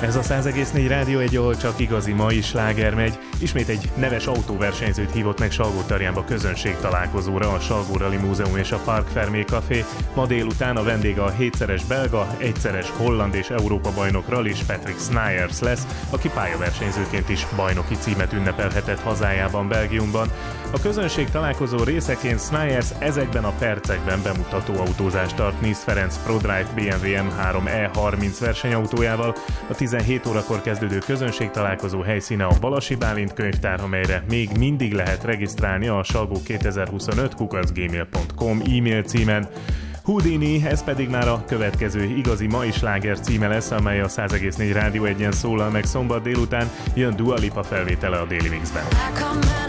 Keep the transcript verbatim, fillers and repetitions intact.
Ez a száz egész négy Rádió egy, ahol csak igazi mai sláger megy. Ismét egy neves autóversenyzőt hívott meg Salgótarjánba közönség találkozóra a Salgó Rally Múzeum és a Park Fermé Café. Ma délután a vendége a hétszeres belga, egyszeres holland és Európa bajnok rallis Patrick Snijders lesz, aki pályaversenyzőként is bajnoki címet ünnepelhetett hazájában, Belgiumban. A közönség találkozó részeként Snijders ezekben a percekben bemutató autózást tart Nisz Ferenc ProDrive bé em vé em három E harminc versenyautójával. A tizenhét órakor kezdődő közönség találkozó helyszíne a Balasi Bálint könyvtár, amelyre még mindig lehet regisztrálni a salgó kétezer-huszonöt kukac gmail pont com e-mail címen. Houdini, ez pedig már a következő igazi mai sláger címe lesz, amely a száz egész négy Rádió egyen szólal meg szombat délután, jön Dua Lipa felvétele a Daily Mixben.